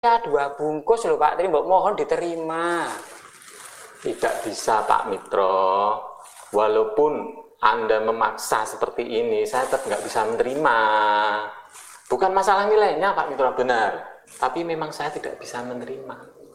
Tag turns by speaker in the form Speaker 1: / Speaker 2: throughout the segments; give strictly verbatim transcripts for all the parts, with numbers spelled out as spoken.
Speaker 1: Ya, dua bungkus loh Pak Tri, mbok mohon diterima.
Speaker 2: Tidak bisa Pak Mitro, walaupun Anda memaksa seperti ini, saya tetap nggak bisa menerima. Bukan masalah nilainya Pak Mitro, benar, tapi memang saya tidak bisa menerima.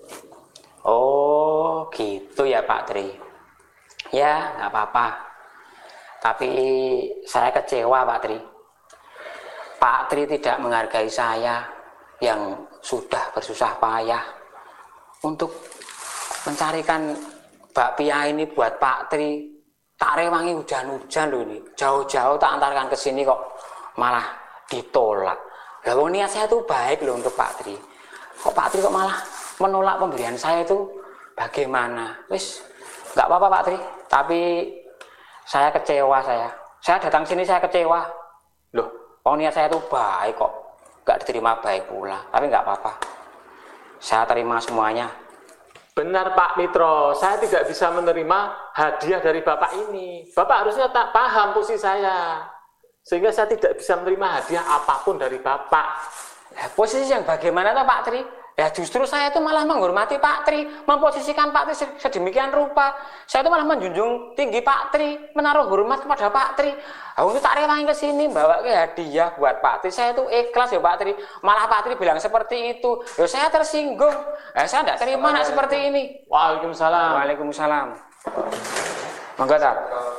Speaker 1: Oh gitu ya Pak Tri. Ya nggak apa-apa, tapi saya kecewa Pak Tri. Pak Tri tidak menghargai saya yang sudah bersusah payah untuk mencarikan bakpia ini buat Pak Tri. Tak rewangi hujan-hujan loh ini, jauh-jauh tak antarkan ke sini kok malah ditolak. Lah wong niat saya tuh baik loh untuk Pak Tri. Kok Pak Tri kok malah menolak pemberian saya itu bagaimana? Wis nggak apa-apa Pak Tri, tapi saya kecewa saya. Saya datang sini saya kecewa. Loh, wong niat saya tuh baik kok nggak diterima baik pula, tapi nggak apa-apa, saya terima semuanya.
Speaker 2: Benar Pak Mitro, saya tidak bisa menerima hadiah dari Bapak ini. Bapak harusnya tak paham posisi saya, sehingga saya tidak bisa menerima hadiah apapun dari Bapak.
Speaker 1: Ya, posisi yang bagaimana tuh Pak Tri? Ya justru saya itu malah menghormati Pak Tri, memposisikan Pak Tri sedemikian rupa. Saya itu malah menjunjung tinggi Pak Tri, menaruh hormat kepada Pak Tri. Aku tak rewangi ke sini bawa ke hadiah buat Pak Tri. Saya itu ikhlas ya Pak Tri. Malah Pak Tri bilang seperti itu. Ya saya tersinggung. Ya, saya tidak terima nak seperti ini.
Speaker 2: Waalaikumsalam.
Speaker 1: Waalaikumsalam. Monggo Tat.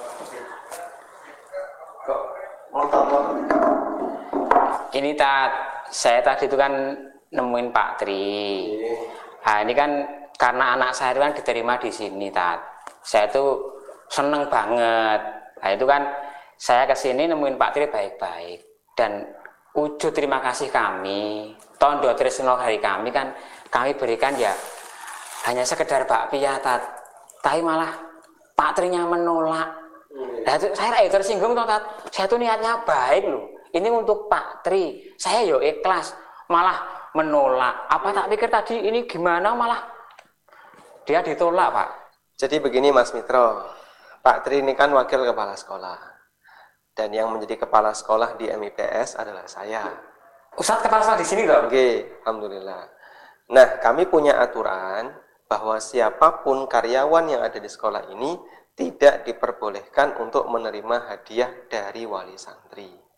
Speaker 1: Ini Tat, saya tadi itu kan nemuin Pak Tri. Nah ini kan karena anak saya itu kan diterima di sini Tat. Saya tuh seneng banget. Nah itu kan saya kesini nemuin Pak Tri baik-baik. Dan wujud terima kasih kami, tondo tresno hari kami kan kami berikan ya hanya sekedar bakpia Tat. Tapi malah Pak Trinya menolak. Nah itu saya tersinggung toh Tat. Saya tuh niatnya baik loh. Ini untuk Pak Tri. Saya yo ikhlas. Malah menolak. Apa tak pikir tadi ini gimana malah dia ditolak Pak.
Speaker 3: Jadi begini Mas Mitro, Pak Tri ini kan wakil kepala sekolah, dan yang menjadi kepala sekolah di M I P S adalah saya.
Speaker 1: Ustadz kepala sekolah di sini loh.
Speaker 3: Oke, alhamdulillah. Nah kami punya aturan bahwa siapapun karyawan yang ada di sekolah ini tidak diperbolehkan untuk menerima hadiah dari wali santri.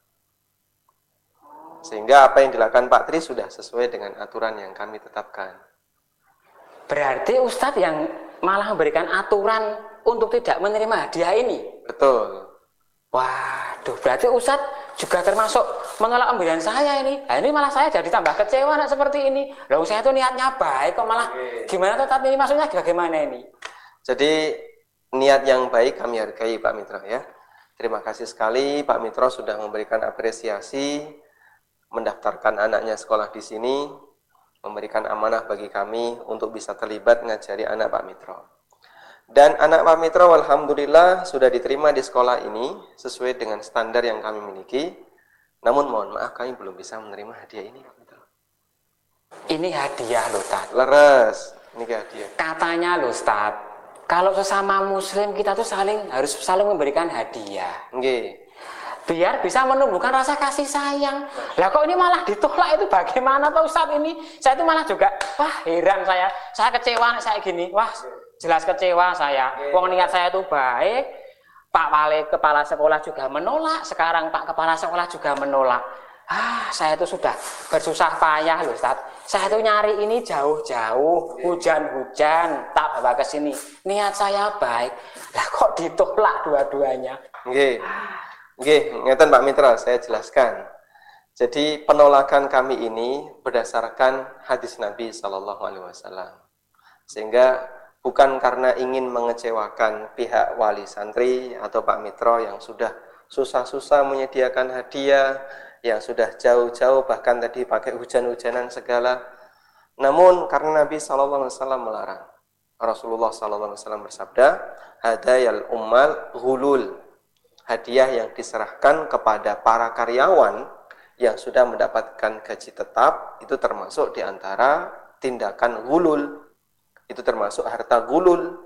Speaker 3: Sehingga apa yang dilakukan Pak Tri sudah sesuai dengan aturan yang kami tetapkan.
Speaker 1: Berarti Ustadz yang malah memberikan aturan untuk tidak menerima hadiah ini?
Speaker 3: Betul.
Speaker 1: Waduh, berarti Ustadz juga termasuk menolak pemberian saya ini. Nah ini malah saya jadi tambah kecewa nak seperti ini. Lalu saya tuh niatnya baik kok malah gimana tuh tapi ini maksudnya bagaimana ini?
Speaker 3: Jadi niat yang baik kami hargai Pak Mitro ya. Terima kasih sekali Pak Mitro sudah memberikan apresiasi, mendaftarkan anaknya sekolah di sini, memberikan amanah bagi kami untuk bisa terlibat ngajari anak Pak Mitro. Dan anak Pak Mitro alhamdulillah sudah diterima di sekolah ini sesuai dengan standar yang kami miliki. Namun mohon maaf kami belum bisa menerima hadiah ini Pak Mitro.
Speaker 1: Ini hadiah loh Tat.
Speaker 3: Leres, ini hadiah.
Speaker 1: Katanya loh Tat, kalau sesama muslim kita tuh saling harus saling memberikan hadiah.
Speaker 3: Nggih.
Speaker 1: Biar bisa menumbuhkan rasa kasih sayang. Lah kok ini malah ditolak itu bagaimana Pak Ustadz ini? Saya itu malah juga wah heran saya. Saya kecewa saya gini. Wah jelas kecewa saya. Wong niat saya itu baik. Pak Wali kepala sekolah juga menolak. Sekarang Pak kepala sekolah juga menolak. Ah saya itu sudah bersusah payah loh Ustadz. Saya itu nyari ini jauh-jauh, hujan-hujan tak bawa ke sini. Niat saya baik. Lah kok ditolak dua-duanya?
Speaker 3: Nggih. Oke, ngeten Pak Mitra, saya jelaskan. Jadi penolakan kami ini berdasarkan hadis Nabi Shallallahu Alaihi Wasallam. Sehingga bukan karena ingin mengecewakan pihak wali santri atau Pak Mitro yang sudah susah-susah menyediakan hadiah, yang sudah jauh-jauh bahkan tadi pakai hujan-hujanan segala. Namun karena Nabi Shallallahu Alaihi Wasallam melarang. Rasulullah Shallallahu Alaihi Wasallam bersabda, hadayal ummal ghulul. Hadiah yang diserahkan kepada para karyawan yang sudah mendapatkan gaji tetap itu termasuk diantara tindakan gulul, itu termasuk harta gulul,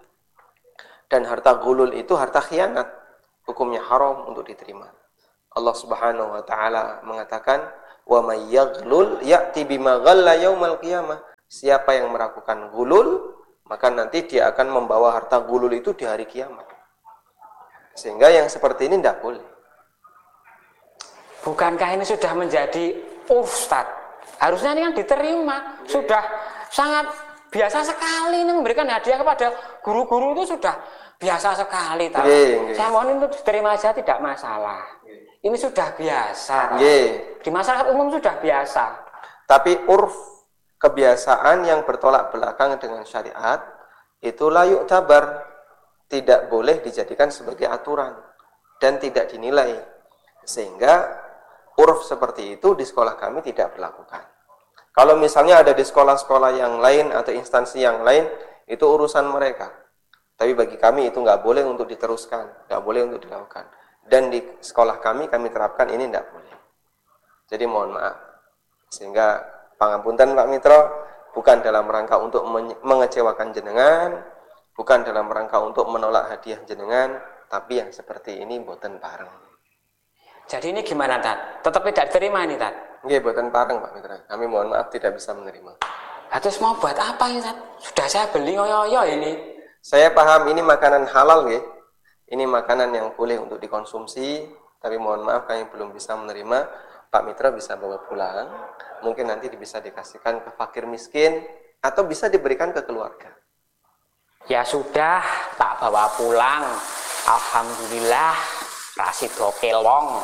Speaker 3: dan harta gulul itu harta khianat, hukumnya haram untuk diterima. Allah Subhanahu wa taala mengatakan Wa may yaghlul ya'ti bima ghalla yaumal qiyamah. Siapa yang melakukan gulul, maka nanti dia akan membawa harta gulul itu di hari kiamat. Sehingga yang seperti ini tidak boleh.
Speaker 1: Bukankah ini sudah menjadi Ustaz? Harusnya ini kan diterima. Sudah sangat biasa sekali ini memberikan hadiah kepada guru-guru itu sudah biasa sekali. Tahu?
Speaker 3: Ye, ye.
Speaker 1: Saya mohon itu diterima saja tidak masalah. Ini sudah biasa.
Speaker 3: Ye.
Speaker 1: Di masyarakat umum sudah biasa.
Speaker 3: Tapi urf, kebiasaan yang bertolak belakang dengan syariat itu layuk tabar, tidak boleh dijadikan sebagai aturan dan tidak dinilai. Sehingga urf seperti itu di sekolah kami tidak berlakukan. Kalau misalnya ada di sekolah-sekolah yang lain atau instansi yang lain, itu urusan mereka. Tapi bagi kami itu nggak boleh untuk diteruskan, nggak boleh untuk dilakukan. Dan di sekolah kami, kami terapkan ini nggak boleh. Jadi mohon maaf. Sehingga pangapunten Pak Mitro, bukan dalam rangka untuk mengecewakan jenengan, bukan dalam rangka untuk menolak hadiah jenengan, tapi yang seperti ini boten pareng.
Speaker 1: Jadi ini gimana, Tat? Tetap tidak diterima ini, Tat?
Speaker 3: Nggih, boten pareng Pak Mitra. Kami mohon maaf tidak bisa menerima.
Speaker 1: Terus mau buat apa ini, Tat? Sudah saya beli ngoyo-ngoyo ini.
Speaker 3: Saya paham ini makanan halal, nggih. Ini makanan yang boleh untuk dikonsumsi, tapi mohon maaf kami belum bisa menerima. Pak Mitra bisa bawa pulang. Mungkin nanti bisa dikasihkan ke fakir miskin atau bisa diberikan ke keluarga.
Speaker 1: Ya sudah, tak bawa pulang. Alhamdulillah. Rasido kelong.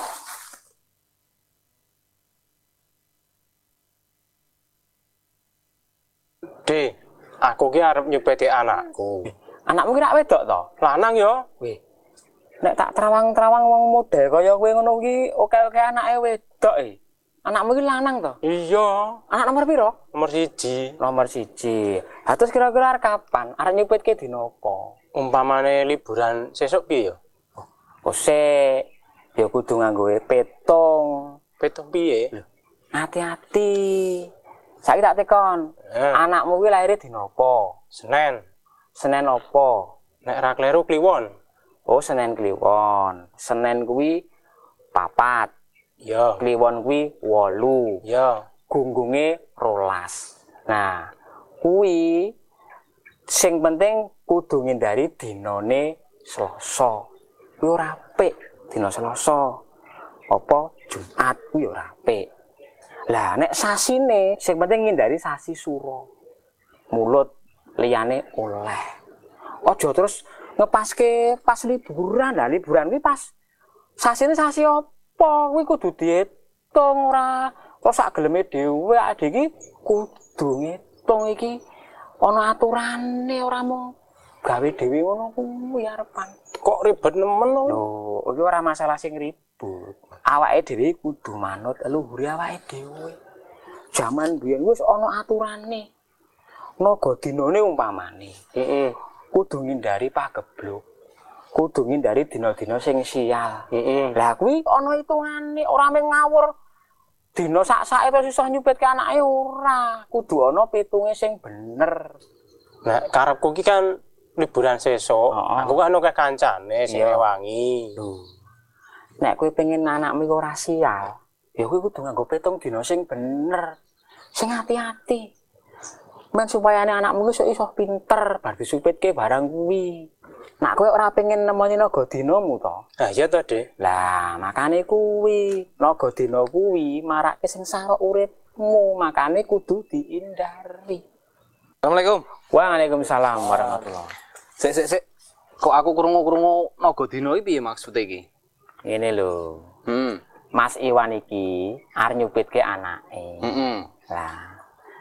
Speaker 4: Di, aku ki arep nyupeti anakku.
Speaker 1: Anakmu ki rak wedok to?
Speaker 4: Lanang yo.
Speaker 1: Wih. Nek tak terawang-terawang wong model kaya kowe ngono ki oke-oke anake wedok e. Anakmu ki lanang to?
Speaker 4: Iya.
Speaker 1: Anak nomor piro?
Speaker 4: Nomor siji.
Speaker 1: Nomor siji. Ha terus kira-kira arep kapan? Arep nyupetke dina apa?
Speaker 4: Umpamane liburan sesuk piye yo?
Speaker 1: Oh sik. Ya kudu nganggo petung.
Speaker 4: Petung piye?
Speaker 1: Hati-hati. Saiki tak tekon.
Speaker 4: Eh.
Speaker 1: Anakmu kuwi lahir dina apa?
Speaker 4: Senin.
Speaker 1: Senin apa?
Speaker 4: Nek ra kleru Kliwon.
Speaker 1: Oh, Senin Kliwon. Senin kuwi papat.
Speaker 4: Ya.
Speaker 1: Kliwon kuwi wolu.
Speaker 4: Ya.
Speaker 1: Gunggunge rolas. Nah, kuwi sing penting kudu ngindari dinane Selasa. Kuwi ora apik. Dina Selasa apa Jumat kuwi ora apik. Lah nek sasine sing penting ngindari sasi sura. Mulut liyane oleh. Aja terus ngepaske pas liburan. Lah liburan kuwi pas sasine sasi apa? Kuwi kudu diitung ora kok sak geleme dhewe ade iki kudu ngitung iki ana aturane ora mung gawe dhewe ngono kuwi arepan.
Speaker 4: Kok ribet nemen lho.
Speaker 1: Lho, iki ora masalah sing ribut. Awake dhewe kudu manut leluhure awake dhewe. Jaman biyen wis ana aturane. Naga dinane umpamane.
Speaker 4: Heeh.
Speaker 1: Kudu ngindari pagebluk. Kudu ngindari dina-dina sing sial.
Speaker 4: Heeh.
Speaker 1: Lah kuwi ana hitungane, ora mung ngawur. Dina sak-sake terus iso nyupetke anake ora. Kudu ana pitunge sing bener.
Speaker 4: Nah, karepku ki kan liburan sesuk.
Speaker 1: Oh,
Speaker 4: aku kan akeh kancane sing rewangi.
Speaker 1: Lho. Nek kowe pengen anakmu iku ora sial, ya kowe kudu nganggo pitung dina sing bener. Sing ati-ati. Men supaya anakmu iso iso pinter bar disupetke barang kuwi. Nek kowe ora pengen nemoni naga dinamu to.
Speaker 4: Ah iya to, Dik.
Speaker 1: Lah, makane kuwi naga dina kuwi marake sing sarok uripmu, makane kudu diindari.
Speaker 5: Assalamualaikum.
Speaker 1: Waalaikumsalam warahmatullahi.
Speaker 5: Sik sik sik. Kok aku krungu-krungu naga dina iki piye maksude iki?
Speaker 1: Ngene lho.
Speaker 5: Hmm.
Speaker 1: Mas Iwan iki arep nyupitke anake.
Speaker 5: Heeh.
Speaker 1: Lah.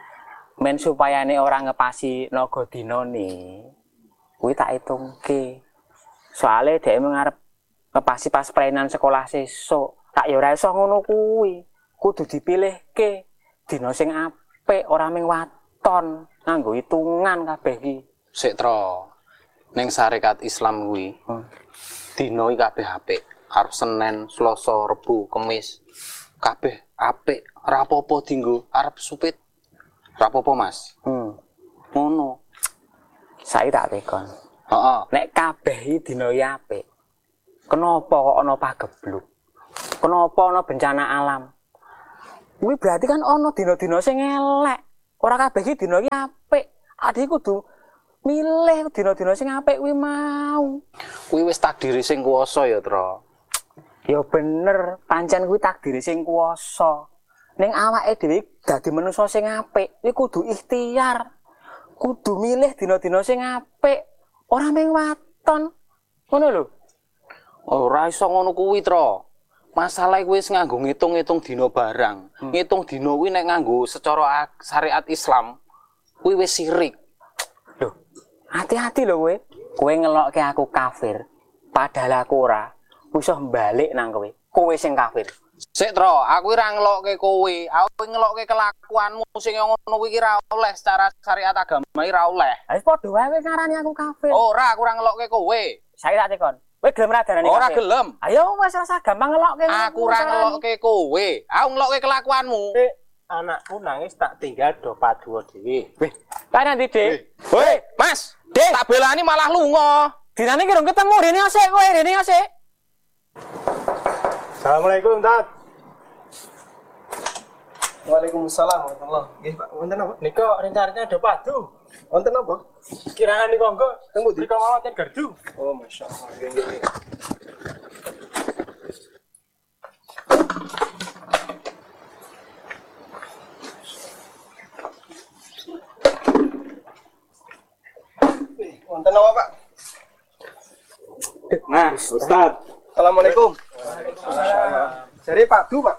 Speaker 1: Men supayane ora ngepasi naga dinane, kuwi tak hitungke. Soale dhek ngarep ngepasi pas prenan sekolah sesuk. Tak ya ora iso ngono kuwi. Kudu dipilihke dina sing apik, ora mung waton. Nganggo hitungan kabeh iki.
Speaker 5: Sik, Tro. Ning syariat Islam kuwi,
Speaker 1: Hmm.
Speaker 5: dina iki kabeh apik. Arep Senin, Selasa, Rebo, Kamis. Kabeh apik. Ora apa-apa dienggo arep supit. Ora apa-apa, Mas.
Speaker 1: Hmm.
Speaker 5: Ngono.
Speaker 1: Saiki tak tekon.
Speaker 5: Heeh.
Speaker 1: Nek kabeh iki dina iki apik. Kenapa kok ana pagebluk? Kenapa ana bencana alam? Kuwi berarti kan ana dina-dina sing elek. Ora kabeh iki dina iki apik. Ade kudu milih dina-dina sing apik kuwi mau.
Speaker 5: Kuwi wis takdire sing kuwasa ya, Tro.
Speaker 1: Ya bener, pancen kuwi takdire sing kuwasa. Ning awake dhewe dadi manusa sing apik, kuwi kudu ikhtiar. Kudu milih dina-dina sing apik, ora mung waton. Ngono lho.
Speaker 5: Ora iso ngono kuwi, Tro. Masalah kuwi wis nganggo ngitung-ngitung dina barang. Hmm. Ngitung dina kuwi nek nganggo secara syariat Islam, kuwi wis syirik.
Speaker 1: Lho, hati-hati lho kowe. Kowe ngelokke aku kafir, padahal aku ora. Wis balik nang kowe. Kowe sing kafir.
Speaker 5: Sik, Tro, aku ora ngelokke kowe. Aku ngelokke kelakuanmu sing ngono kuwi ora oleh secara syariat agama iki ora oleh.
Speaker 1: Ha wis padha wae ngarani aku kafir.
Speaker 5: Ora, aku ora ngelokke kowe.
Speaker 1: Saya tak tekon. Kowe gelem ra darani kafir?
Speaker 5: Ora gelem.
Speaker 1: Ayo wis rasa gampang ngelokke.
Speaker 5: Aku ora ngelokke kowe. Aku ngelokke kelakuanmu.
Speaker 4: Dik, anakku nangis tak tinggal do paduwa dhewe.
Speaker 1: Wih, kan nanti, Dik.
Speaker 5: Woi, Mas, Dik, tak belani malah lunga.
Speaker 1: Dinane ki rong ketemu rene asik kowe, rene asik.
Speaker 4: Assalamualaikum, Tat.
Speaker 3: Waalaikumsalam warahmatullahi. Nggih, Pak. Wonten apa?
Speaker 4: Nika rencananya do padu.
Speaker 3: Wonten apa?
Speaker 4: Kiraan nika engko
Speaker 3: Teng pundi?
Speaker 4: nika mawon ten gardu.
Speaker 3: Oh, masyaallah. Nggih, nggih, nggih. Wonten apa, Pak?
Speaker 4: Nah, Ustaz.
Speaker 3: Assalamualaikum. Waalaikumsalam. Jadi padu, Pak.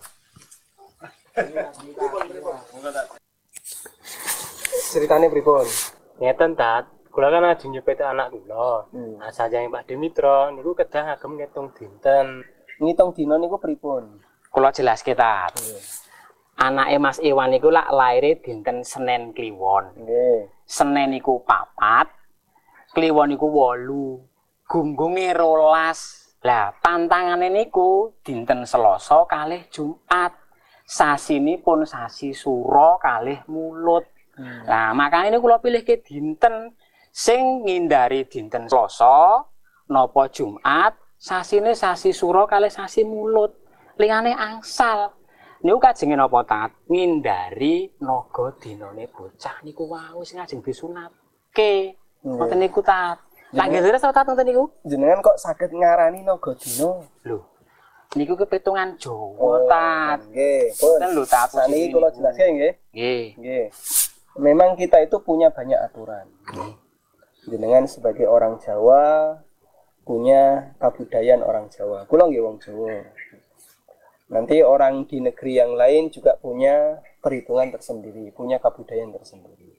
Speaker 3: Ceritanya pripun?
Speaker 4: Ngeten, Tat. Kula kan ajeng nyepet anak kula. Hmm. Nah, sajane Pak Dimitra niku kedah ngagem ngitung dinten.
Speaker 3: Ngitung dina niku pripun?
Speaker 1: Kula jelaske ta. Anake Mas Iwan niku lak laire dinten Senin Kliwon.
Speaker 3: Nggih.
Speaker 1: Senin niku papat, Kliwon niku wolu, gunggunge rolas. Lah, pantangane niku dinten Selasa kalih Jumat. Sasinipun sasi Sura kalih Mulut. Hmm. Nah, makane niku kula pilih ke dinten sing ngindari dinten Selasa napa Jumat, sasine sasi Sura kalih sasi Mulut. Liyane angsal. Niku kajenge napa tat? Ngindari naga dinane bocah niku wau sing ajeng disunatke. Ngoten niku tat. Lah nggih terus tat ngoten niku.
Speaker 3: Jenengan kok saged ngarani naga dina?
Speaker 1: Lho. Niku kepitungan Jawa tat.
Speaker 3: Nggih, pun.
Speaker 1: Ten lho tat.
Speaker 3: Saniki kula jelaske nggih.
Speaker 1: Nggih.
Speaker 3: Nggih. Memang kita itu punya banyak aturan. Jenengan sebagai orang Jawa punya kebudayaan orang Jawa. Kula nggih wong Jawa. Nanti orang di negeri yang lain juga punya perhitungan tersendiri, punya kebudayaan tersendiri.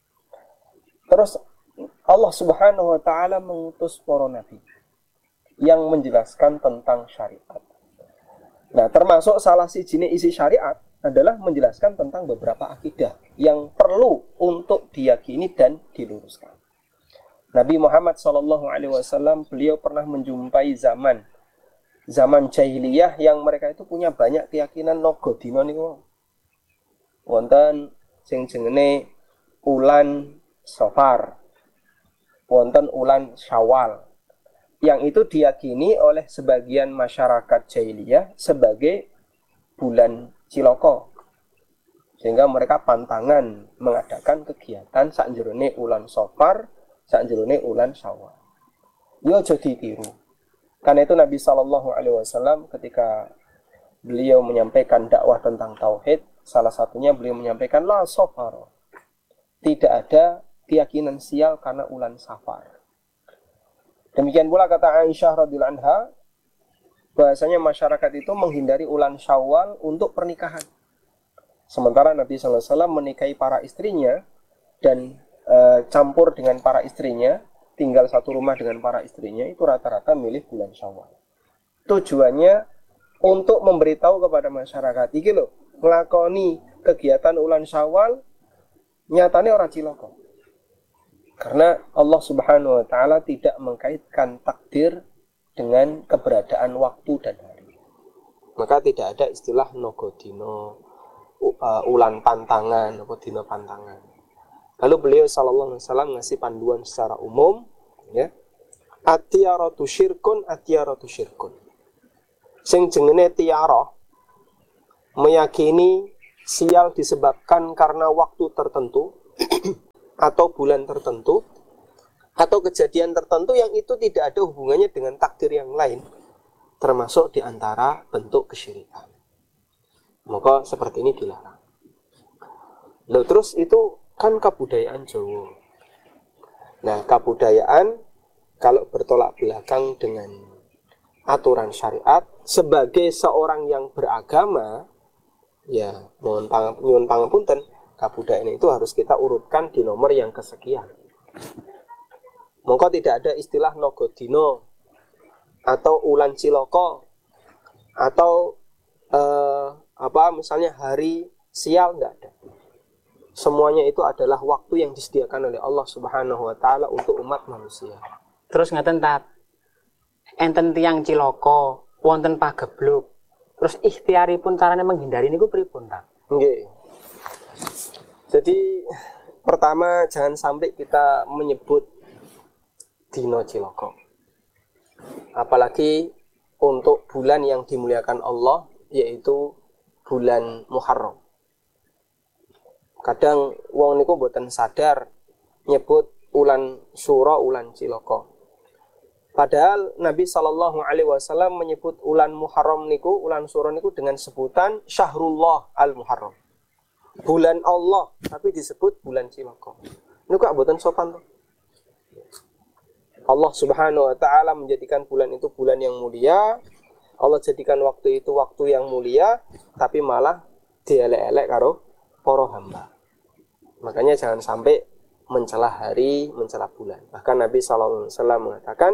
Speaker 3: Terus Allah Subhanahu wa taala mengutus para nabi yang menjelaskan tentang syariat. Nah, termasuk salah siji isi syariat adalah menjelaskan tentang beberapa akidah yang perlu untuk diyakini dan diluruskan. Nabi Muhammad shallallahu alaihi wasallam beliau pernah menjumpai zaman zaman jahiliyah yang mereka itu punya banyak keyakinan naga dina niku. Wonten sing jenenge ulan Safar, wonten ulan Syawal, yang itu diyakini oleh sebagian masyarakat jahiliyah sebagai bulan cilaka, sehingga mereka pantangan mengadakan kegiatan sakjerone ulan Safar, sakjerone ulan Syawal. Yo aja ditiru. Karena itu Nabi Shallallahu Alaihi Wasallam ketika beliau menyampaikan dakwah tentang tauhid, salah satunya beliau menyampaikan la safar, tidak ada keyakinan sial karena ulan Safar. Demikian pula kata Aisyah radhiyallahu anha, bahasanya masyarakat itu menghindari ulan Syawal untuk pernikahan. Sementara Nabi Shallallahu Alaihi Wasallam menikahi para istrinya dan e, campur dengan para istrinya, tinggal satu rumah dengan para istrinya, itu rata-rata milih bulan Syawal. Tujuannya untuk memberitahu kepada masyarakat, iki lho, nglakoni kegiatan ulan Syawal nyatane ora cilaka. Karena Allah Subhanahu wa taala tidak mengkaitkan takdir dengan keberadaan waktu dan hari. Maka tidak ada istilah naga dina, uh, ulan pantangan, naga dina pantangan. Lalu beliau sallallahu alaihi wasallam ngasih panduan secara umum, ya. Atiyaratu syirkun, atiyaratu syirkun. Sing jenenge tiara meyakini sial disebabkan karena waktu tertentu atau bulan tertentu atau kejadian tertentu yang itu tidak ada hubungannya dengan takdir yang lain, termasuk diantara bentuk kesyirikan. Maka seperti ini dilarang. Lalu terus itu kan kebudayaan Jawa. Nah, kebudayaan kalau bertolak belakang dengan aturan syariat, sebagai seorang yang beragama, ya mohon pang, nyuwun pangapunten, kebudayaan itu harus kita urutkan di nomor yang kesekian. Maka tidak ada istilah nogodino atau ulan ciloko atau eh, apa misalnya hari sial, enggak ada. Semuanya itu adalah waktu yang disediakan oleh Allah Subhanahu wa taala untuk umat manusia.
Speaker 1: Terus ngaten tat. Enten tiang ciloko, wonten pagebluk. Terus ikhtiaripun carane menghindari niku pripun, Tat?
Speaker 3: Nggih. Jadi pertama jangan sampai kita menyebut dino ciloko. Apalagi untuk bulan yang dimuliakan Allah, yaitu bulan Muharram. Kadang wong niku mboten sadar nyebut ulan Syura, ulan ciloko. Padahal Nabi Shallallahu Alaihi Wasallam menyebut ulan Muharram niku, ulan Syura niku dengan sebutan Syahrullah al-Muharram, bulan Allah, tapi disebut bulan ciloko. Niku kok mboten sopan tuh. Allah Subhanahu Wa Taala menjadikan bulan itu bulan yang mulia. Allah jadikan waktu itu waktu yang mulia, tapi malah dielek-elek karo para hamba. Makanya jangan sampai mencela hari, mencela bulan. Bahkan Nabi shallallahu alaihi wasallam mengatakan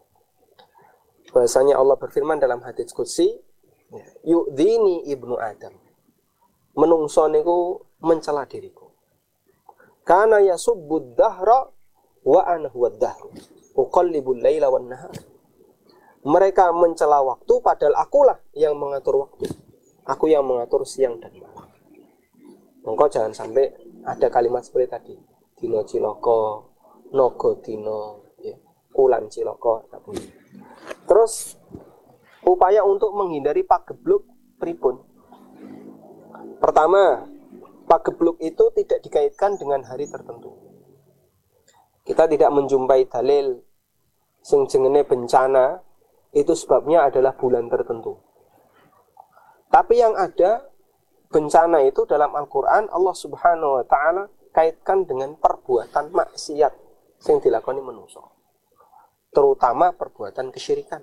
Speaker 3: bahasanya Allah berfirman dalam hadits qudsi, yu'dhini ibnu Adam, menungso niku mencela diriku. Kana yasubbud dahra wa ana huwad dahru, uqallibul laila wan nahar. Mereka mencela waktu, padahal akulah yang mengatur waktu. Aku yang mengatur siang dan malam. Mongko jangan sampai ada kalimat seperti tadi, dino ciloko, nogo dino, ya, ulan ciloko, tak boleh. Terus upaya untuk menghindari pagebluk pripun? Pertama, pagebluk itu tidak dikaitkan dengan hari tertentu. Kita tidak menjumpai dalil sing jenenge bencana itu sebabnya adalah bulan tertentu. Tapi yang ada bencana itu dalam Al-Quran Allah Subhanahu Wa Taala kaitkan dengan perbuatan maksiat yang dilakoni manusia, terutama perbuatan kesyirikan.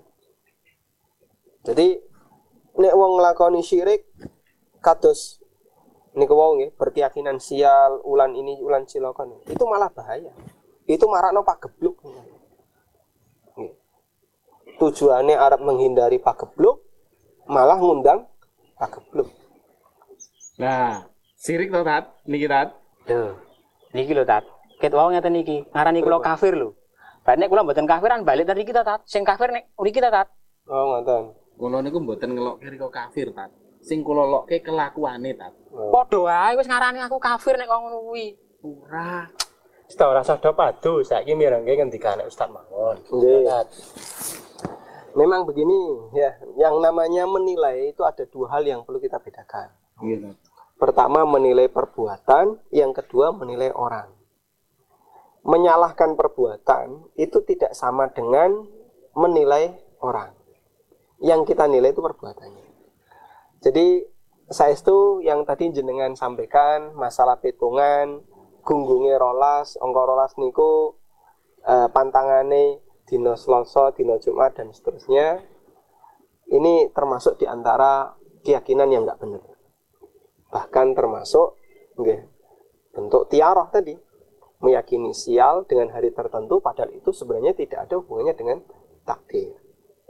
Speaker 3: Jadi nek wong nglakoni syirik kados niku wau nggih berkeyakinan sial, ulan ini ulan cilaka, itu malah bahaya. Itu marakno pagebluk. Nggih. Tujuannya arep menghindari pagebluk, malah ngundang pagebluk.
Speaker 5: Nah, sirik to, Tat? Niki, Tat.
Speaker 1: Lho, niki lho, Tat. Ket wau ngeten niki, ngarani kula kafir lho. Bae nek kula mboten kafiran balik tadi kita, Tat. Sing kafir nek mriki ta, Tat.
Speaker 3: Oh, ngoten.
Speaker 5: Kula niku mboten ngelokke rika kafir, Tat. Sing kula lokke kelakuane, Tat.
Speaker 1: Padha wae wis ngarani aku kafir nek kok ngono kuwi.
Speaker 5: Ora.
Speaker 4: Wis ta ora sada padu, saiki mirengke ngendikane Ustaz mawon.
Speaker 3: Nggih. Memang begini ya, yang namanya menilai itu ada dua hal yang perlu kita bedakan.
Speaker 5: Nggih, Tat.
Speaker 3: Pertama menilai perbuatan, yang kedua menilai orang. Menyalahkan perbuatan itu tidak sama dengan menilai orang. Yang kita nilai itu perbuatannya. Jadi saya itu yang tadi jenengan sampaikan masalah pitungan, gunggunge rolas, angka rolas niku eh, pantangane dina Selasa, dina Jumat dan seterusnya. Ini termasuk di antara keyakinan yang enggak benar. Bahkan termasuk nggih, bentuk tiarah tadi, meyakini sial dengan hari tertentu padahal itu sebenarnya tidak ada hubungannya dengan takdir.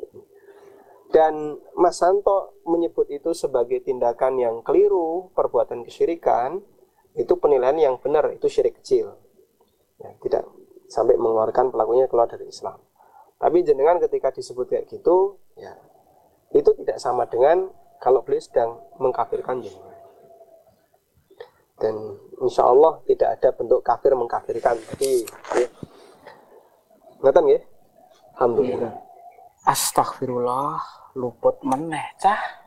Speaker 3: Dan Mas Santo menyebut itu sebagai tindakan yang keliru, perbuatan kesyirikan, itu penilaian yang benar, itu syirik kecil. Ya, tidak sampai mengeluarkan pelakunya keluar dari Islam. Tapi jenengan ketika disebut kayak gitu, ya itu tidak sama dengan kalau beliau sedang mengkafirkan jenengan. Dan insya Allah tidak ada bentuk kafir mengkafirkan. Jadi, ya. Ngeten nggih? Alhamdulillah.
Speaker 5: Astagfirullah, luput meneh cah.